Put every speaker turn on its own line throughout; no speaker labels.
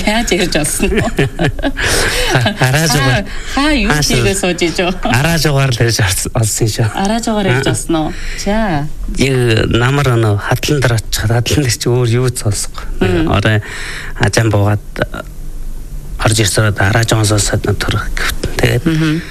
Яаж ирж олсон уу?
Араажгаар
хаа юу хийгээ сууж ижөө.
Араажгаар л ирж олсон шүү.
Араажгаар ирж олсон уу? За.
Намар нөө хадлан дээр очих. Хадлан дээр чи өөр юу цоосгүй. Орой ажан буугаад орж ирсээр араажгаар сонсоод төрөх гэвтэн. Тэгээд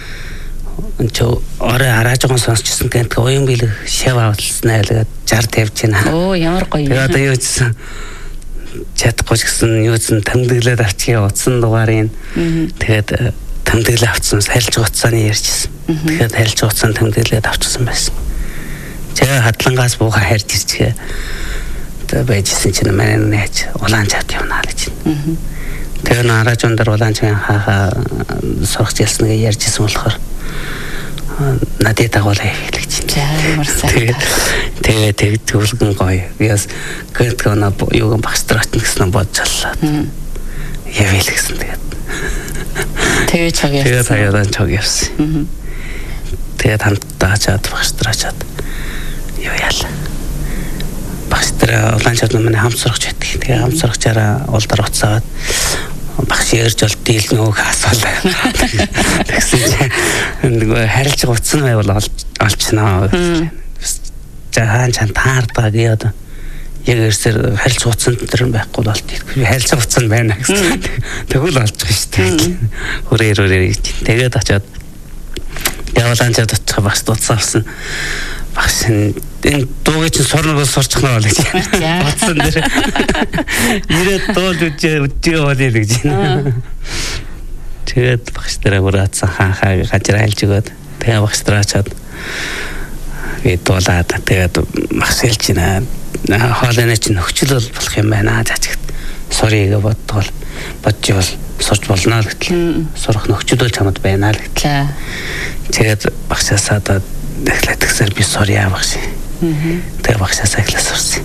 орой араажгаар сонсчихсан гэдэг уян бил шав авалснаа л 60 50 байна.
Оо ямар гоё.
Тэгээд одоо юу гэсэн чадахгүй ч гэсэн юу гэсэн тэмдэглээд авчихъя утсан дугаарыг. Тэгээд тэмдэглээ авчихсан сайлж гоцсоны ярьжсэн. Тэгээд сайлж гоцсон тэмдэглээд авчихсан байсан. Тэгээ хадлангаас бууха харж ирчихээ. Тэгээд байжсэн чинь манай нээч улаан чад явнаа л гэж. Тэгээ араажун дээр улаан чад хаа сурах ялсныг ярьжсэн болохоор надад дагуулаа хэлж чинь. Тэгээд төгөлгөн гоё. Яс гэтгона юуган багстраач гэсэн бодчихлаа. Явъя л гэсэн тэгээд. Тэгээд чаг явсан. Тэгээд хаяадан чаг явсан. Тэгээд хамтдаа чад багстраачаад юу яла. Багстраа улаан чад манай хамт сурагч байдаг. Тэгээд хамт сурагчаараа улдар уцаад багш ярьж бол дийл нөгөө асуулаа. Тэгсэн чинь нөгөө харилж утсан байвал олчноо. За хаан чан таардаа гээ одоо яг ерсээр харилж утсан дээр байхгүй болт. Харилж утсан байна гэсэн. Тэгвэл олж байгаа шүү дээ. Хүрээр. Тэгээд очиод явлаан чад очих багш дуцсан. Багш энэ дуугийн чинь сурнагаас сурчих нь бол гэж. Утсан дээр. Ирээд дуул үдээ болъё гэж. Тэгээд багш дараа гураацсан хаа гажраа хэлж өгөөд тэгээ багш дараа чад дуулаад тэгээд багш хэлж байна. Хоолойны чинь нөхцөл болох юм байна жажигт. Сорийг бодтол бодчихвол сурч болно л гэтэл сурах нөхцөл чамд байна л гэтэл. Тэгээд багшаасаа эхлээд тэгсээр би сорья багш. Тэгээ багшаасаа эхлээд сурсан.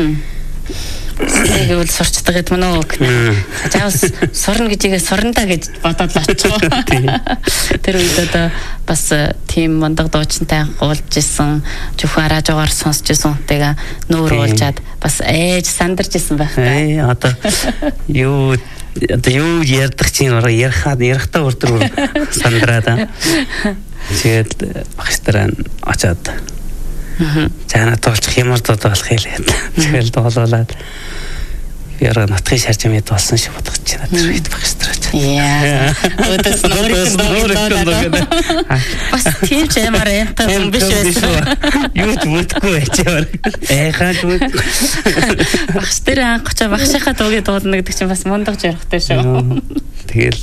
Тэгвэл сурчдаг гэдэг мөн үү? Заавал сурна гэжээ сурна гэж бодоод л очихоо. Тэр үед одоо бас тийм мондог дуучинтай уулж исэн, зөвхөн араажгаар сонсч исэн хүнтэйгээ нүүр уулзаад бас ээж сандарч исэн байх та. Одоо юу ярдах чинь ярахтаа өртөр сандраад. Тэгээд багш дараа очоод чанаа тоолчих ямар дуудах хэлээд. Тэгэл дуулуулаад яра натхын шарж мэд болсон шиг бодож байна. Тэр үед багш дараа. Яа. Өдөөс нөрөөр. Бас тийм ч ямар эмтэй юм биш байсан. Юу ч мэдгүй байчаар. Хаач үт. Багш дээр анхчаа багшийнхаа дуугийн дуулна гэдэг чинь бас мундаг жарахтай шүү. Тэгэл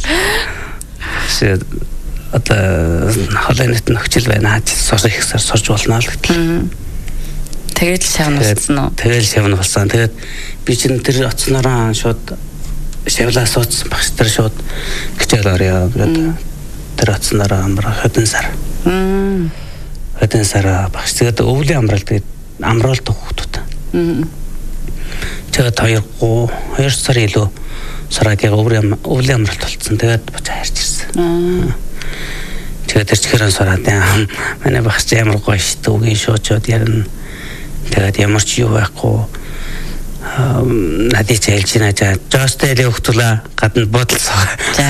одоо холойнот нөхцөл байна. Сурах ихсээр сурж болно л гэдэг. Тэгээд л шавн болсон уу? Тэгээд шавн болсон. Тэгээд би чинь тэр оцноороо шууд шавлаа суудсан багш тэр шууд гिचэл орё гэдэг. Тэр оцноороо амраа хэдэн сар. Хэдэн сар багш тэгээд өвлийн амрал тэгээд амруулдаг хүүхдүүд. Тэгээд 2 сар илүү сарагийн өвлийн амралт болсон. Тэгээд бочаа харж ирсэн. Тэгээд тэр чихэрэн сураад манай багш амар гоё шүү үгийн шуучууд ярина. Тэгээд ямар ч юу байхгүй надад хэлж байна. Жостэл өгтөлөө гадна бодолцоо.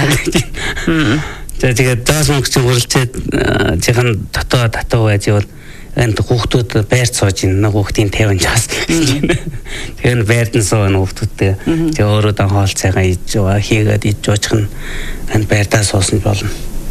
За тэгээд даас мөнгө чинь хүрлцээд чихэн татуу байж бол энд хүүхдүүд байрт сууж ин нэг хүүхдийн 50 жаас. Тэгээд байрт нь сууна хүүхдүүдтэй. Тэгээд өөрөө дан хоол цайгаа иж хийгээд иж уучих нь энд байртаа суусан болно.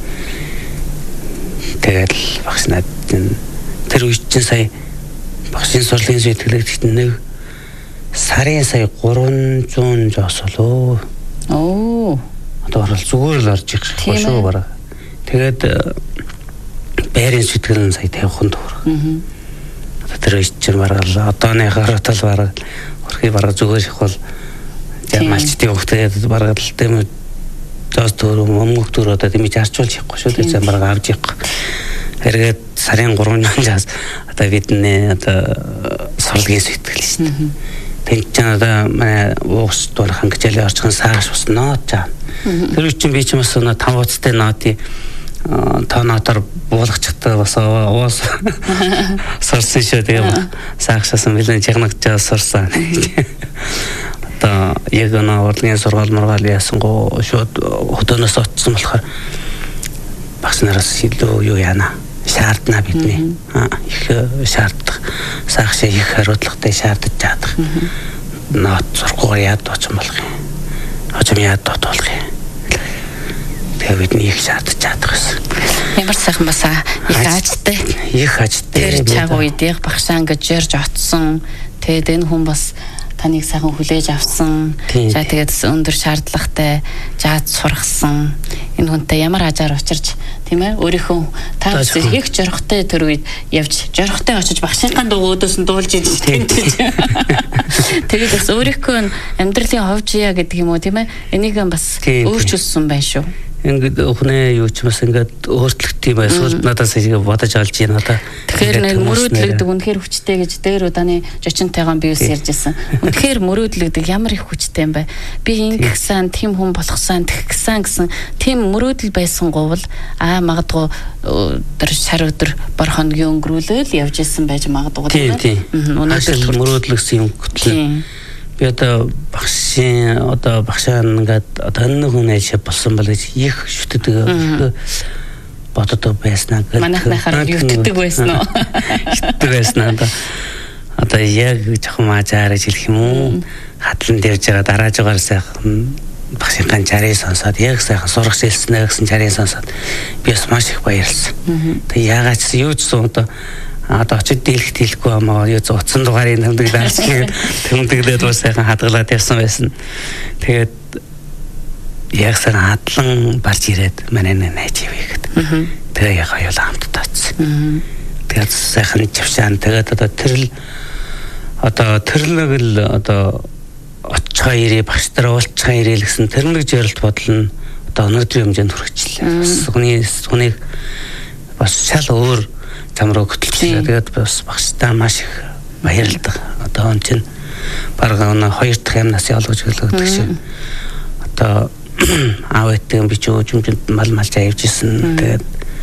Тэгээд багш надад тэр үед чинь сая багшийн сурлын сэтгэлэгт нэг сарын сая 300 жоос болоо. Оо. Одоо орол зүгээр л орж их шүү бараа. Тэгээд байрын сэтгэл нь сая 50 төгрөг. Одоо тэр үед чинь бараа одооныхоор тал бараа хөрхий бараа зүгээр их бол ямалчдын хөвгтгээд бараа л тийм жоос төгрөг мөнгө төгрөг одоо тийм зарчуулж явахгүй шүү дээ. Зам бараа авч явах. Хэрэг сарын 300 жаас одоо бидний одоо сурлагын сэтгэл шүү дээ. Тэнцэн одоо манай уус дурхан гिचэлээ орчихсан сааш бас нот жаа. Тэр үчин би ч бас 5 уцтай нотыг тоонотор буулгачихтай бас уус сурсан шүү. Тэгээ саашсан билэн чигнагчаа сурсан.
одоо яг урлагийн сургаал мургаал яасангуу шууд хөдөөнөөс очсон болохоор багш нараас илүү юу яана шаардна бидний их шаарддаг саахшаа их хариуцлагатай шаардаж чадах нот сургуугаар яад очих болох юм очим яад болох юм тэгээ бидний их шаардаж чадах гэсэн
ямар сайхан басаа их аажтай тэр чаг үедээ багшаа ингэж ярьж отсон тэгээд энэ хүн бас таныг сайхан хүлээж авсан. За тэгээд өндөр шаардлагатай жаад сургасан. Энэ хүнтэй ямар ажаар учирч тийм ээ өөрийнхөө та их жорхтой тэр үед явж жорхтой очиж багшийнхаа дугуйдаас нь дуулж идэж тэмцэж. Тэгээд бас өөрийнхөө амьдралын ховж яа гэдэг юм уу тийм ээ энийг бас өөрчилсөн байна шүү.
Ингээд өхнөө юу ч бас ингээд өөрчлөлт юм эсвэл надаас ингэ бодож олж байна одоо.
Тэгэхээр нэг мөрөөдлөгдөг үнэхээр хүчтэй гэж дээр удааны жочинтойгоо би үс ярьжсэн. Үнэхээр мөрөөдлөгдөг ямар их хүчтэй юм бэ? Би ингэсэн тийм хүн болгосон тэгсэн гэсэн тийм мөрөөдөл байсан говл магадгүй тэр шар өдөр бор хоногийн өнгөрүүлэл явж исэн байж магадгүй
тийм. Өнөөдөр мөрөөдлөгсөн юм хөтлөө. Би одоо багшаа ингээд одоо энэ хүн ажил болсон бол гэж их шүтдэг боддог байснаа гэдэг.
Манайхаар юутдаг байсан уу?
Шүтдэг байснаа одоо яг жоохон мажаар хэлэх юм уу? Хатлан дэрж байгаа дараажгаар сайхан багшийн чарыг сонсоод яг сайхан сурах хэлснэ гэсэн чарыг сонсоод би бас маш их баярлсан. Тэгээ яагаад ч юу ч одоо очиж дийлэхгүй амаа юу зуцсан дугаарыг тэмдэглэж тэмдэглээд бас сайхан хадгалаад явсан байсан. Тэгээд яг сайхан хадлан барж ирээд манай найз ивэгэд. Тэгээ яг хоёулаа хамт таацсан. Тэгээд сайхан чавшаан тэгээд тэрнэг л очихаа ирээ багштай уулзчихаа ирээ л гэсэн тэрнэг жирэлт бодол нь одоо өнөөдрийн хэмжээнд хүрчихлээ. Бас хүнийг бас шал өөр замруу хөтлөж тэгээд бас багштай маш их баярлалаа. Одоо он чинь бараг хоёр дахь амнаас ялгаж гэлэгдэх шиг. Одоо аав ээдтэй би ч өчмөнд мал авч ирсэн. Тэгээд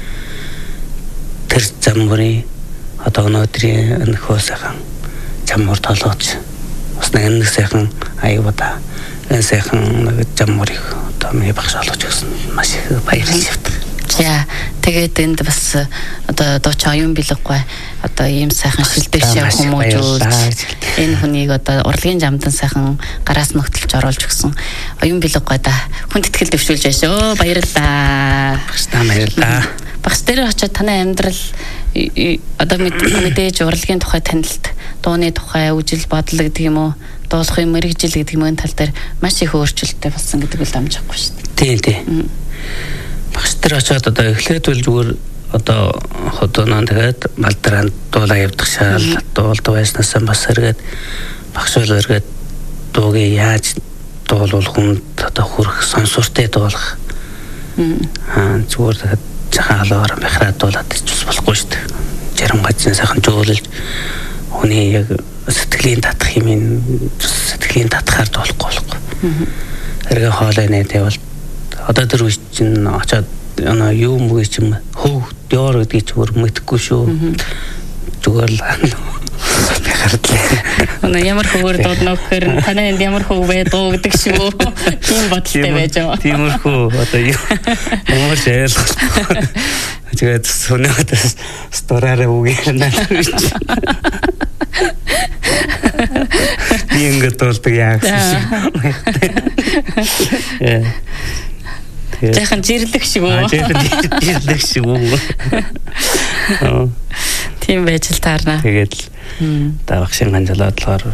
тэр замрын одоо өнөөдрийн энэхөө сайхан замруу толгоч бас нэг сайхан аюуда энэ сайхан нэг замрыг одоо миний багш олгож өгсөн маш их баярлалаа.
За тэгээд энд бас одоо дууч оюун бэлэггүй одоо ийм сайхан шилдэвшээ хүмүүжүүлж энэ хүнийг одоо урлагийн жамдан сайхан гараас нөхтөлж оруулж өгсөн оюун бэлэггүй да хүнд итгэл дэвшүүлж байна шүү. Баярлалаа.
Баярлалаа.
Багш дээр очиод танай амьдрал одоо мэдээж урлагийн тухай танилт дууны тухай үжил бодол гэдэг юм уу дуулахын мэрэгжил гэдэг юм энэ тал дээр маш их өөрчлөлттэй болсон гэдэг үл амжихгүй шүү дээ.
Тийм. Багш тэр очиод одоо эхлээд үл зүгээр одоо хотооноо тэгээд малдранд дуулаа явдаг шаал дуулдаг байснаас бас эргээд багш бол эргээд дуугийн яаж дуулах хүнд одоо хүрэх сонсортой дуулах зүгээр тэгээд жахаалаар мэхраа дуулаад ич болохгүй шүү дээ. Жарангажсан сайхан жөөлөлж хүний яг сэтгэлийн татах юм сэтгэлийн татахаар дуулахгүй болохгүй. Эргээ хоолой нээдээ бол одоо тэр үе чинь очоод юу мөгий юм хөв дёр гэдгийг зүгээр мэдхгүй шүү. Зүгээр л
хардлаа. Ямар хөвөр дуудна гэхээр танай энд ямар хөв вэ дуу гэдэг шүү. Тийм бодолтой байж байгаа.
Тиймэрхүү одоо ямар шайл. Тэгээд сүнээтээс стораараа үгээрнэ. Би ингээд дуулдаг яа гэсэн.
Яхан жирлэх шиг үү?
Жирлэх шиг үү?
Тийм байж л таарна.
Тэгээд багшийн ганжлаад болохоор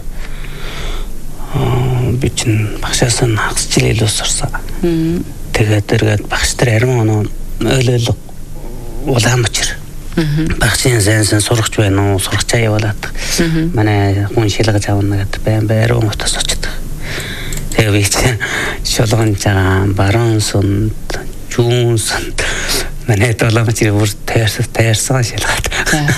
би чинь багшаас нь хагас жил илүү сурсан. Тэгээд эргээд багш нар арим ойлголоо улаан мочир. Багшийн сайн сурагч байна уу? Сурагчаа явуулаад. Манай хүн шилгэж авна гэдэг байн арим утас очдог. Тэгээ би чинь шулган жаан баруун сунд жуун сунд манай долоом чи бүр таарсан шилгаад.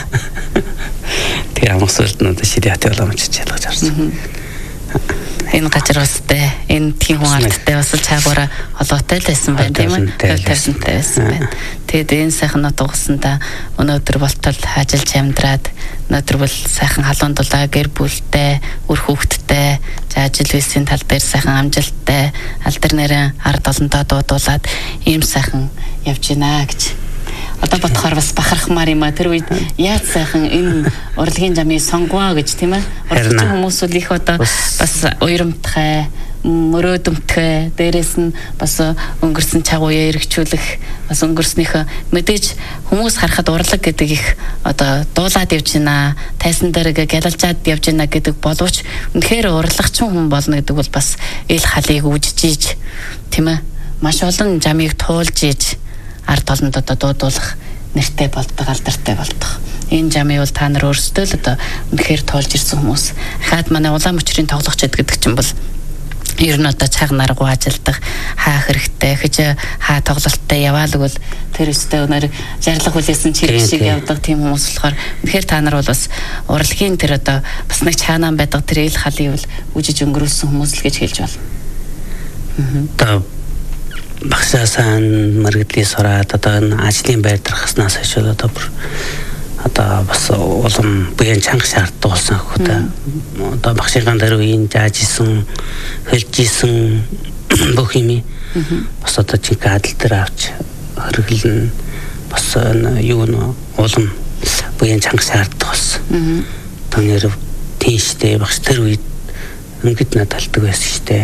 Тэгээ амсуулт нь шидэт долоом чи шилгаж авсан.
Энэ газар устай энэ тийм хүн ардтай бас чаагаараа холоотой л байсан байна тийм ээ. Тавьсантай байсан байна. Тэгээд энэ сайхан нот угсандаа өнөөдөр болтол ажиллаж амьдраад өнөөдөр бол сайхан халуун дулаа гэр бүлтэй, үр хүүхэдтэй, ажил үйлсийн тал дээр сайхан амжилттай, алдар нэрэн ард олонтоо дуудуулаад ийм сайхан явж гинэ гэж. Одоо бодохоор бас бахархмаар юм а. Тэр үед яаж сайхан энэ урлагийн жамыг сонгоо гэж тийм ээ. Урлагийн хүмүүс үл их одоо бас уйрамтгай, мөрөөдөмтгай, дээрээс нь бас өнгөрсөн чагууя эргчүүлэх, бас өнгөрснийхөө мэдээж хүмүүс харахад урлаг гэдэг их одоо дуулаад явж байна. Тайсан дээр гялалжаад явж байна гэдэг боловч үнэхээр урлагчин хүн болно гэдэг бол бас ил халыг үжижиж тийм ээ. Маш олон жамыг туулж иж ард олонд одоо дуудуулах нэртэй болдог, алдартай болдог. Энэ жамыг бол та нар өөрсдөө л одоо үнэхээр тоолж ирсэн хүмүүс. Хаад манай улаан мөчрийн тоглогч гэдэг чинь бол ер нь одоо цаг наргуу ажилдаг, хаа хэрэгтэй, хэж хаа тоглолттой яваал бол тэр өстэй өнөр зарлах хүлээсэн чирэг шиг явдаг тийм хүмүүс болохоор үнэхээр та нар бол бас урлагийн тэр одоо бас нэг чаанаа байдаг тэр ил халыг бол үжиж өнгөрүүлсэн хүмүүс л гэж хэлж байна.
Багшаасан мэргэдлийн сураад одоо ажлын байр дарахснаас хойш одоо бас улам буян чанга шаарддаг болсон хөөе. Одоо багшийн дээр үеийн зааж исэн, хэлж исэн бүх юм бас одоо чиг адил дээр авч хөргөлн бас юу нэ улам буян чанга шаарддаг болсон. Одоо нэр тийштэй багш тэр үед ингээд надалдаг байсан штэ.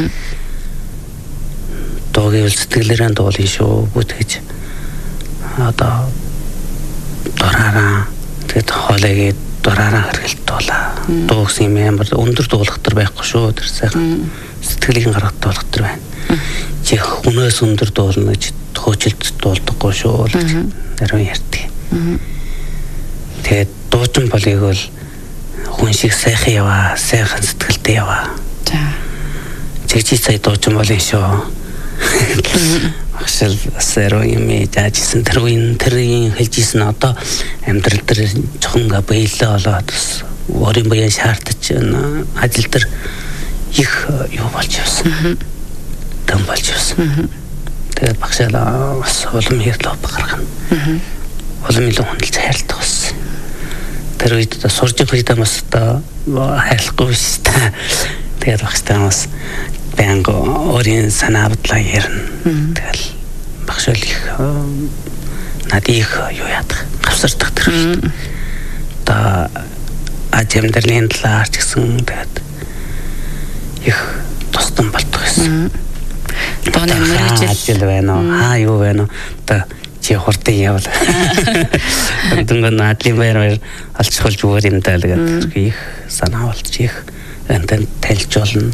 Доогийн сэтгэлээрээ дуулын шүү бүтгэж одоо дураараа тэгээд хоолойг дураараа хэргэлт дуулаа. Дуугс юм амар өндөр дуулах төр байхгүй шүү. Тэр сайхан сэтгэлийн гаргад дуулах төр байна. Чи хүнээс өндөр дуулна гэж хөөжилт дуулдаггүй шүү гэж нарийн ярьдаг. Тэгээд дуучин болыг бол хүн шиг сайхан яваа, сайхан сэтгэлтэй яваа. Чи сая дуучин болын шүү. Ахшил асаро юм яажсэн тэр үеийн хэлжсэн одоо амьдрал дээр чухамга баялаа болоод өөрийн буян шаардаж ажил дээр их юу болж явсан. Дан болж явсан. Тэгээд багшаалаа бас улам хэрлөө гаргана. Улам илүү хөндлөж хайрладаг болсон. Тэр үед сурж байгаа хүмүүс одоо хайрлахгүй биш та. Тэгээд багштай бас бэнго орин санаадлаа ярина. Тэгэл багшаал их надих юу ядах авсардаг тэр. Та ажимдэрлийн талаарч гэсэн тэгээд их тусдан болдог гэсэн.
Тооны мэрэгжил
байна уу? Юу байна уу? Та чи хурдан явал. Дүнгийн надлын байр алчхолж өөр юм даа гэдэг их санаа болж их энтэн тэлж болно.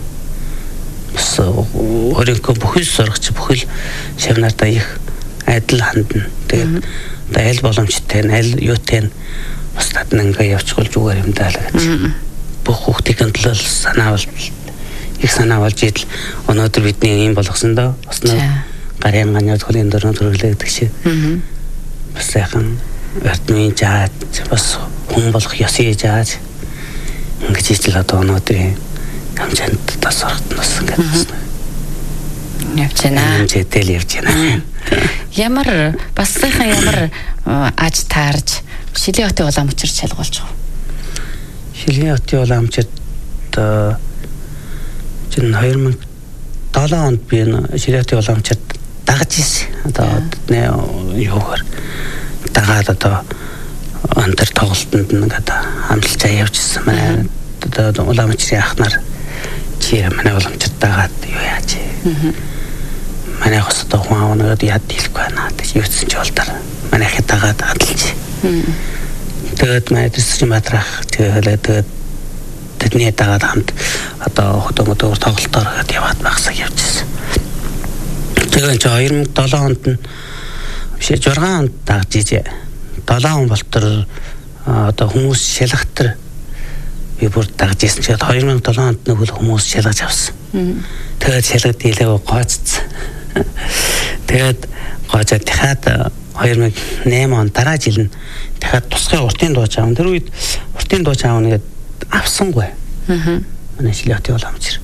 Өөрийнхөө бүхэл сурагч бүхэл шавнартаа их адил хандна. Тэгээд аль боломжтой аль юутай бас тадна ингээ явчихвал зүгээр юм даа л гэж. Бүх хүүхдийн төлөө санаа бол их санаа болж идэл өнөөдөр бидний юм болгосон доо. Бас нэг гарын ганьяд хөлийн дөрөв төрөлөө гэдэг шиг. Бас сайхан эрдмийн жаад бас хүн болох ёсыг жаад ингэж ижил одоо өнөөдрийн хамчанд тасрахтнаас ингэж
явж байна.
Житэл явж байна.
Ямар бас сайхан ямар аж таарж Шилийн хотын улаан мөчрөд шалгуулж байгаа.
Шилийн хотын улаан мөчрөд чин 2007 онд би Шилийн хотын улаан мөчрөд дагаж ирсэн. Одоо юугаар дагаад одоо антер тоглолтод ингээд хамлж явжсэн манай одоо улаан мөчрийн ахнаар чи манай улаан мөчрөд дагаад юу яаж манай хос одоо хүн аваад яд хэлэхгүй байна гэж юусэн ч болдоор манай хэд дагаад хадалж. Тэгээд манай дэсчим матрах тэгээд тэдний дагаад хамт одоо хөдөөмөөр тоглолтоор яваад багсаг явжсэн. Тэгээд 2007 онд нь биш 6 онд дагж ижээ. 7 он болтор одоо хүмүүс шалгахтар би бүр дагж ирсэн чинь 2007 онд нэг хүмүүс шалгаж авсан. Тэгээд шалгад дийлээ гооцсон. Тэгээд гоочод дахиад 2008 он дараа жил нь дахиад тусгай уртын дууч аав. Тэр үед уртын дууч аав нэгэд авсангүй. Манай Шилийн хотын улаан мөчр.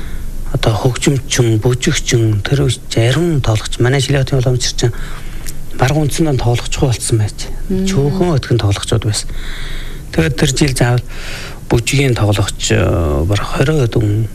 Одоо хөгжимчин, бүжигчин тэр үед зарим тоглогч манай Шилийн хотын улаан мөчр чинь баруун үндсэндээ тоглохгүй болсон байж. Чөөхөн өтгөн тоглогчдод байсан. Тэгээд тэр жил заавал бүжгийн тоглогч бараг 20 өдөн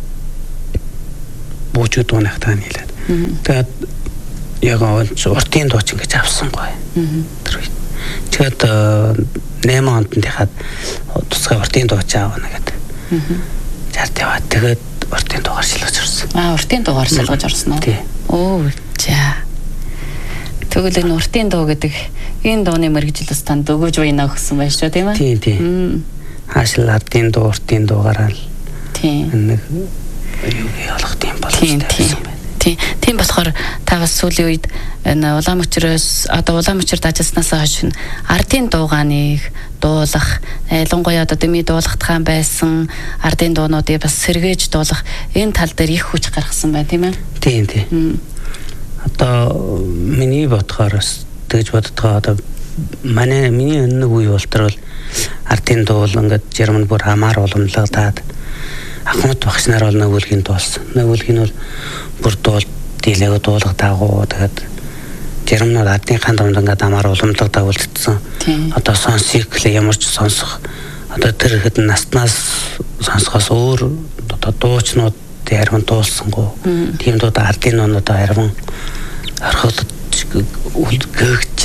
бүжиг дуунах таа нийлээд. Тэгээд яг уртын дууч ингэж авсан гоё. Тэр үед. Тэгээд 8 онд хаад тусгай уртын дууч аавна гэдэг. Жарт яваад тэгээд уртын дуугаар шилгэж орсон.
Уртын дуугаар шилгэж орсон уу?
Тий.
Оо за. Тэгвэл энэ уртын дуу гэдэг энэ дууны мэрэгжил бас танд өгөөж байна гэсэн байж шүү тийм ээ?
Тийм. Хаашил ардын дуу уртын дуугаараа л.
Тийм.
Нэг юу ялах тийм боломжтой.
Тийм болохоор та бас сүүлийн үед энэ улаан мөчрөөс одоо улаан мөчрөд ажилласнаас хойш ардын дуугааныг дуулах, ялангуяа одоо дэмий дуулахт хаан байсан ардын дуунуудыг бас сэргээж дуулах энэ тал дээр их хүч гаргасан байна тийм ээ?
Тийм. Одоо миний бодохоор тэгж боддгоо одоо миний нэг үе болтол ардын дуул ингээд Жерман бүр хамаар уламжлагтаад Ахмад багш нар бол нөгөөлгийн дуулсан. Нөгөөлгийн бол бүр дуул дийлэг дуулах дагуу тэгээд Жерманууд ардынхаа дунд ингээд хамаар уламжлагтаа үлдсэн. Одоо сонсыг ямар ч сонсох одоо тэр хэдэн наснаас сонсохоос өөр одоо дуучнууд ярман дуулсангүй. Тийм дууд ардын нуунууд ярман орхолд гэгч.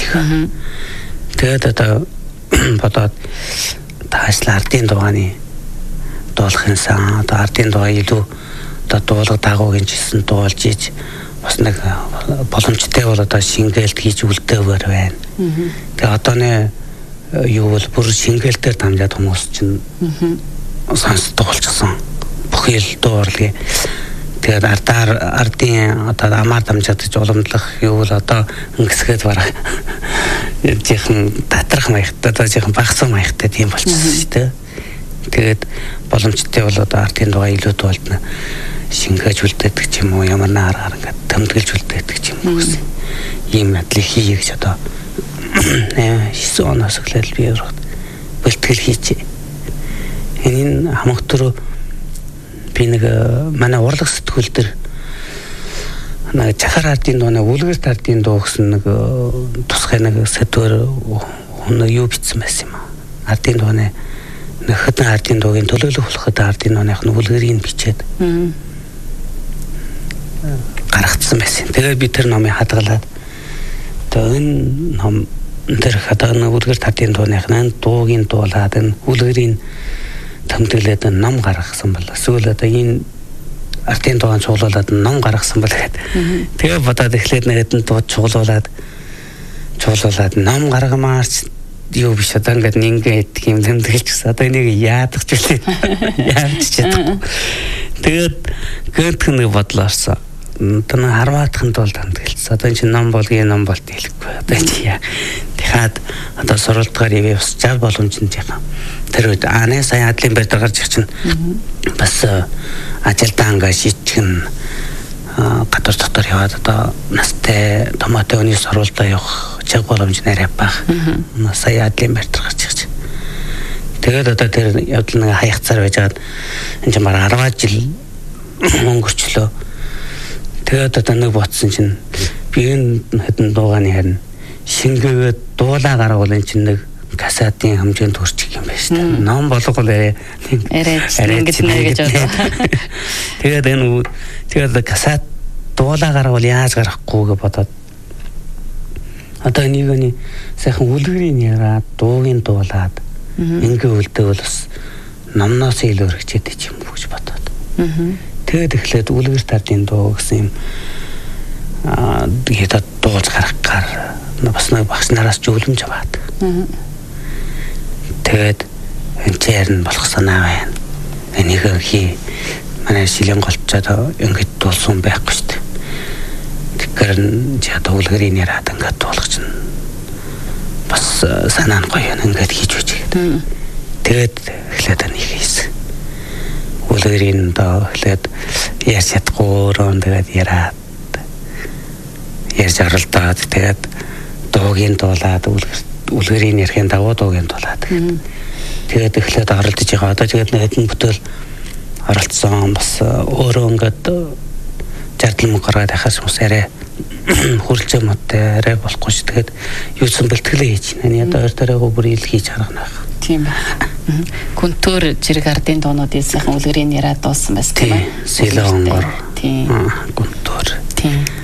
Тэгээд одоо бодоод таашлаа ардын дуугааны дуулахын сан одоо ардын дуугаа илүү одоо дуулах дагуугийн жисэн дуулж иж бас нэг боломжтой бол одоо шингээлт хийж үлдээвэр байна. Тэгээ одооны юу бол бүр шингээлтээр дамжаад хүмүүс чинь сонсдог болчихсон. Бүхэл дуурлыг тэгээд ардын одоо амаар дамжаад ч уламжлах юу бол одоо ингэсгээд барах жихэн татрах маягтай одоо жихэн багсан маягтай тийм болчихсон шүү дээ. Тэгээд боломжтой бол одоо ардын дуугаа илүү дуулна шингээж үлдээдэг ч юм уу ямар наараар ингээд тэмдэглэж үлдээдэг ч юм уу гэсэн ийм мэдлэг хийе гэж одоо 9 оноос эхлээл би бэлтгэл хийжээ. Энэ хамагтөр би нэг манай урлаг сэтгүүл дээр нэг Чахар ардын дууны үлгэрт ардын дуу гэсэн нэг тусгай нэг сэтгүүр юу бичсэн байсан юм аа. Ардын дууны нэг хэдэн ардын дуугийн төлөөлөх болоход ардын дууных нь үлгэрийг бичээд гаргацсан байсан. Тэгээд би тэр номыг хадгалаад тэгээд энэ ном тэр хадгална үлгэрт ардын дууных нь дуугийн дуулаад энэ үлгэрийн тэмдэглээд ном гаргасан бол эсвэл одоо энэ ардын дуугаан цуглуулад ном гаргасан бол гэдэг. Тэгээ бодоод эхлээд нэгэд дууд цуглуулад ном гаргамаарч юу биш одоо ингээд ингээд юм тэмдэглэж одоо энийг яадах ч үлээ яадч чадахгүй. Тэгээд гэнтхэн нэг бодлоо орсон. Тэр харваатхын тулд тэмдэглэсэн. Одоо энэ чинь ном болгийн ном болт хэлэхгүй. Одоо чи яа. Тэгэхад одоо сурвалдгаар явж жав боломжтой яхаа. Тэр үед сая адлын байр дээр гарч их чинь бас ажилдаа ингээ шийтгэн гадар дотор яваад одоо настай томоотой өний сурвалдаа явах чаг боломж нэрээ бах. Сая адлын байр дээр гарч их. Тэгээд одоо тэр явдал нэг хаяцаар байжгаад энэ чинь бараг 10 жил өнгөрчлөө. Тэгээд одоо нэг ботсон чинь би энэ хэдэн дуугааны харин шингээгээд дуулаа гаргавал энэ чинь нэг касатын хэмжээнд хүрчих юм байна шүү дээ. Ном болгол
ингэж нэг гэж бодлоо.
Тэгээд касат дуулаа гаргавал яаж гарахгүй гэж бодоод одоо энийг сайхан үлгэрийн яраад дуугийн дуулаад ингээ үлдээвэл бас номноос илүү өргөчтэй ч юм уу гэж бодоод. Тэгээд эхлээд үлгэрт ардын дуу гэсэн юм тэгээд дуулж гаргахаар бас нэг багш нараас зөвлөмж аваад. Тэгээд энэ чирэн болох санаа байна. Энийг хий манай шилэн голцоод ингэж дуулсан байхгүй шүү дээ. Тэгэхээр жаад үлгэрийн яраад ингэж дуулах чинь бас санаа нь гоё ингэж хийж үж. Тэгээд эхлээд энийг хийсэн. Үлгэрийн доо эхлээд ярьж чадахгүй өөрөө тэгээд яраад ярьж оролдоод тэгээд дуугийн дуулаад үлгэрийн ярихын давуу дуугийн дуулаад тэгээд эхлээд оролдож байгаа. Одоо тэгээд нэг хэдэн бүтээл оролцсон бас өөрөө ингээд жардал мөнгө гаргаад ахаас хүмүүс арай хүрэлцээ модтай арай болохгүй ш. Тэгээд юусан бэлтгэлээ хийж байна. Одоо ойр тариагаа бүр ил хийж харгана.
Тийм байна. Күнтөр жирэг ардын дуунуудын сайхан үлгэрийн яриад дуусан байсан тийм ээ.
Сэлэнгор.
Тийм.
Күнтөр.
Тийм.